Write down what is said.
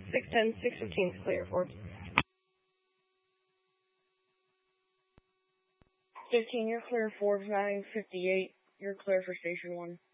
610, 615 is clear, Forbes. 15, you're clear, Forbes. 958, you're clear for Station 1.